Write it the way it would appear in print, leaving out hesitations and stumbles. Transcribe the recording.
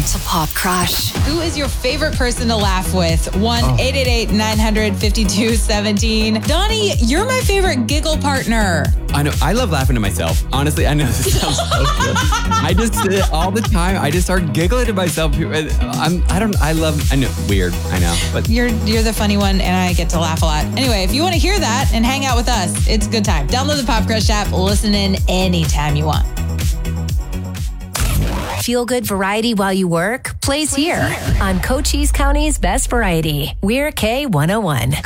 to Pop Crush. Who is your favorite person to laugh with? 1-888-900-5217. Donnie, you're my favorite giggle partner. I know. I love laughing to myself. Honestly, I know this sounds so good. I just all the time. I just start giggling to myself. I know. Weird. I know. But You're the funny one, and I get to laugh a lot. Anyway, if you want to hear that and hang out with us, it's a good time. Download the Pop Crush app. Listen in anytime you want. Feel good variety while you work? Plays here on Cochise County's Best Variety. We're K101.